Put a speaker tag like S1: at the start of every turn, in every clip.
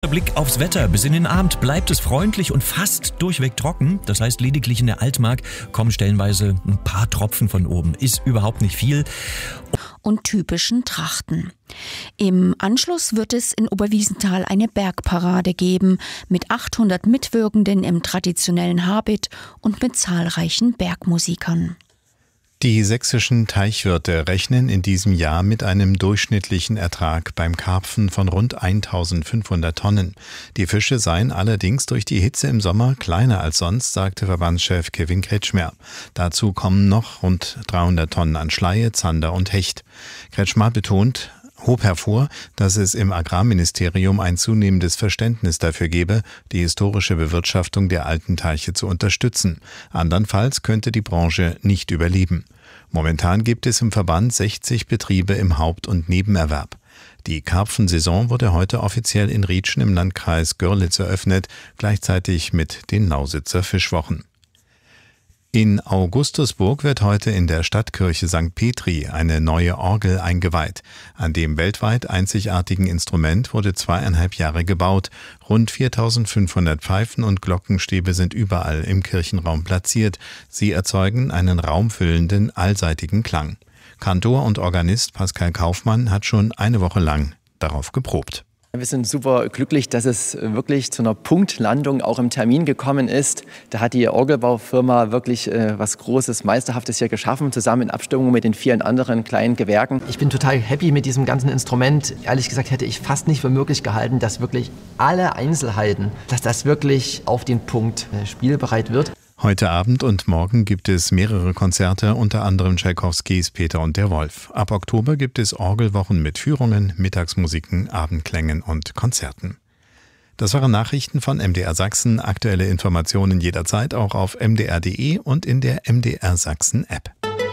S1: Blick aufs Wetter. Bis in den Abend bleibt es freundlich und fast durchweg trocken. Das heißt, lediglich in der Altmark kommen stellenweise ein paar Tropfen von oben. Ist überhaupt nicht viel.
S2: Und typischen Trachten. Im Anschluss wird es in Oberwiesenthal eine Bergparade geben mit 800 Mitwirkenden im traditionellen Habit und mit zahlreichen Bergmusikern.
S3: Die sächsischen Teichwirte rechnen in diesem Jahr mit einem durchschnittlichen Ertrag beim Karpfen von rund 1500 Tonnen. Die Fische seien allerdings durch die Hitze im Sommer kleiner als sonst, sagte Verbandschef Kevin Kretschmer. Dazu kommen noch rund 300 Tonnen an Schleie, Zander und Hecht. Kretschmer hob hervor, dass es im Agrarministerium ein zunehmendes Verständnis dafür gebe, die historische Bewirtschaftung der alten Teiche zu unterstützen. Andernfalls könnte die Branche nicht überleben. Momentan gibt es im Verband 60 Betriebe im Haupt- und Nebenerwerb. Die Karpfensaison wurde heute offiziell in Rietschen im Landkreis Görlitz eröffnet, gleichzeitig mit den Lausitzer Fischwochen. In Augustusburg wird heute in der Stadtkirche St. Petri eine neue Orgel eingeweiht. An dem weltweit einzigartigen Instrument wurde 2,5 Jahre gebaut. Rund 4.500 Pfeifen und Glockenstäbe sind überall im Kirchenraum platziert. Sie erzeugen einen raumfüllenden, allseitigen Klang. Kantor und Organist Pascal Kaufmann hat schon eine Woche lang darauf geprobt.
S4: Wir sind super glücklich, dass es wirklich zu einer Punktlandung auch im Termin gekommen ist. Da hat die Orgelbaufirma wirklich was Großes, Meisterhaftes hier geschaffen, zusammen in Abstimmung mit den vielen anderen kleinen Gewerken. Ich bin total happy mit diesem ganzen Instrument. Ehrlich gesagt hätte ich fast nicht für möglich gehalten, dass wirklich alle Einzelheiten, dass das wirklich auf den Punkt spielbereit wird.
S3: Heute Abend und morgen gibt es mehrere Konzerte, unter anderem Tschaikowskis Peter und der Wolf. Ab Oktober gibt es Orgelwochen mit Führungen, Mittagsmusiken, Abendklängen und Konzerten. Das waren Nachrichten von MDR Sachsen. Aktuelle Informationen jederzeit auch auf mdr.de und in der MDR Sachsen App.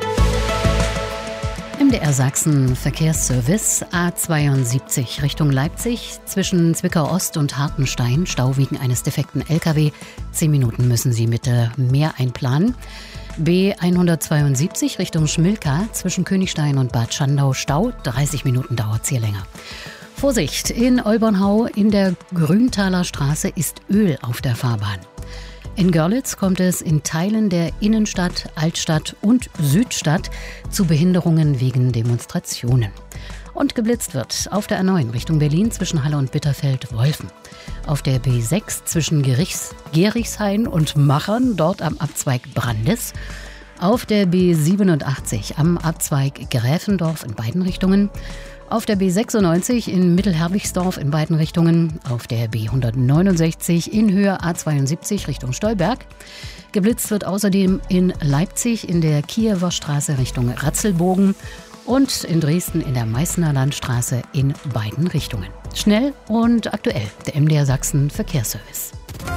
S5: MDR Sachsen Verkehrsservice A72 Richtung Leipzig zwischen Zwickau Ost und Hartenstein, Stau wegen eines defekten LKW. 10 Minuten müssen Sie bitte mehr einplanen. B172 Richtung Schmilka zwischen Königstein und Bad Schandau, Stau. 30 Minuten dauert es hier länger. Vorsicht, in Olbernhau in der Grüntaler Straße ist Öl auf der Fahrbahn. In Görlitz kommt es in Teilen der Innenstadt, Altstadt und Südstadt zu Behinderungen wegen Demonstrationen. Und geblitzt wird auf der A9 Richtung Berlin zwischen Halle und Bitterfeld-Wolfen. Auf der B6 zwischen Gerichshain und Machern, dort am Abzweig Brandes. Auf der B87 am Abzweig Gräfendorf in beiden Richtungen. Auf der B96 in Mittelherwigsdorf in beiden Richtungen, auf der B169 in Höhe A72 Richtung Stolberg. Geblitzt wird außerdem in Leipzig in der Kiewer Straße Richtung Ratzelbogen und in Dresden in der Meißner Landstraße in beiden Richtungen. Schnell und aktuell, der MDR Sachsen Verkehrsservice.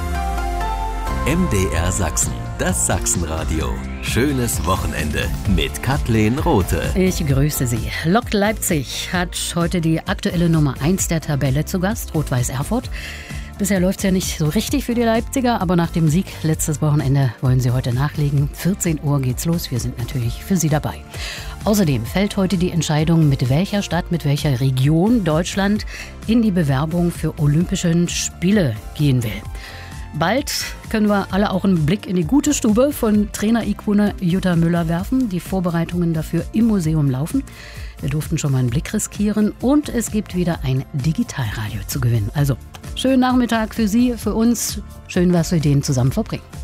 S6: MDR Sachsen, das Sachsenradio. Schönes Wochenende mit Kathleen Rothe.
S5: Ich grüße Sie. Lok Leipzig hat heute die aktuelle Nummer 1 der Tabelle zu Gast, Rot-Weiß Erfurt. Bisher läuft es ja nicht so richtig für die Leipziger, aber nach dem Sieg letztes Wochenende wollen sie heute nachlegen. 14 Uhr geht's los, wir sind natürlich für Sie dabei. Außerdem fällt heute die Entscheidung, mit welcher Stadt, mit welcher Region Deutschland in die Bewerbung für Olympische Spiele gehen will. Bald können wir alle auch einen Blick in die gute Stube von Trainer-Ikone Jutta Müller werfen. Die Vorbereitungen dafür im Museum laufen. Wir durften schon mal einen Blick riskieren und es gibt wieder ein Digitalradio zu gewinnen. Also, schönen Nachmittag für Sie, für uns. Schön, was wir den zusammen verbringen.